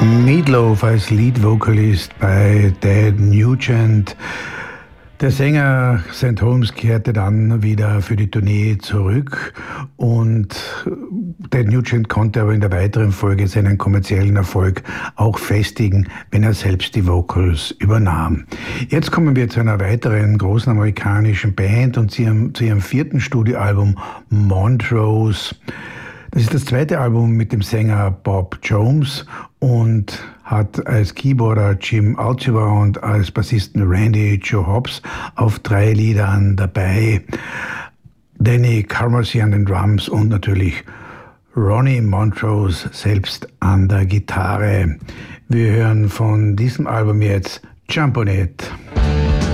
Meatloaf als Lead Vocalist bei Ted Nugent. Der Sänger St. Holmes kehrte dann wieder für die Tournee zurück und Ted Nugent konnte aber in der weiteren Folge seinen kommerziellen Erfolg auch festigen, wenn er selbst die Vocals übernahm. Jetzt kommen wir zu einer weiteren großen amerikanischen Band und zu ihrem vierten Studioalbum Montrose. Das ist das zweite Album mit dem Sänger Bob Jones und hat als Keyboarder Jim Altuve und als Bassisten Randy Joe Hobbs auf 3 Liedern dabei. Danny Carmody an den Drums und natürlich Ronnie Montrose selbst an der Gitarre. Wir hören von diesem Album jetzt Jump on It.